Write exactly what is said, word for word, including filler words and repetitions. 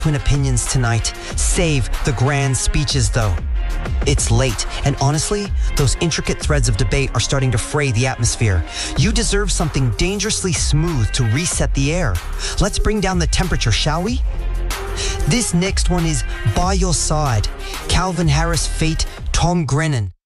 twin opinions tonight. Save the grand speeches, though. It's late, and honestly, those intricate threads of debate are starting to fray the atmosphere. You deserve something dangerously smooth to reset the air. Let's bring down the temperature, shall we? This next one is By Your Side, Calvin Harris feat. Tom Grennan.